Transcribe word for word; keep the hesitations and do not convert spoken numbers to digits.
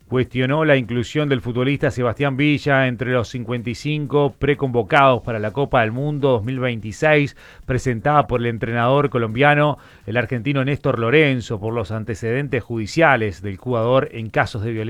cuestionó la inclusión del futbolista Sebastián Villa entre los cincuenta y cinco preconvocados para la Copa del Mundo dos mil veintiséis, presentada por el entrenador colombiano, el argentino Néstor Lorenzo, por los antecedentes judiciales del jugador en casos de violencia